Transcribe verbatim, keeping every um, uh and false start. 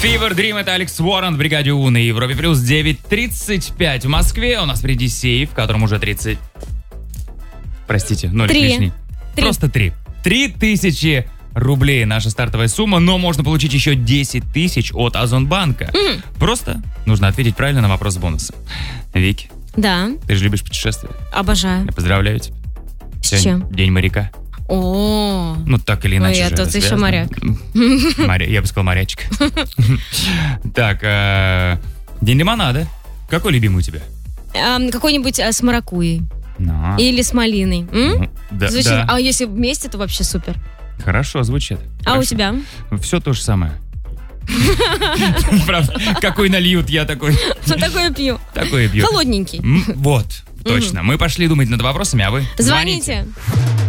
Fever Dream — это Алекс Уоррен в бригаде У на Европе плюс. Девять тридцать пять в Москве. У нас впереди сейф, в котором уже тридцать... Простите, ноль Три. лишний. Три. Просто три. Три тысячи рублей наша стартовая сумма, но можно получить еще десять тысяч от Озонбанка. Мгм. Просто нужно ответить правильно на вопрос бонуса. Вики, Да, ты же любишь путешествовать. обожаю. Я поздравляю тебя. С Сегодня чем? День моряка. О, Ну, так или иначе. Ой, я же тот это еще связано. моряк. Моря- Я бы сказал, морячка. Так, э, день лимонада. Какой любимый у тебя? Ам, какой-нибудь а, с маракуйей Ну, или с малиной. М? ну, да, Звучит- да. А если вместе, то вообще супер. Хорошо звучит. А у Хорошо. тебя? Все то же самое. Правда, какой нальют, я такой, Что такое пью? такой и пью. Холодненький. М, Вот, точно. Мы пошли думать над вопросами, а вы Звоните.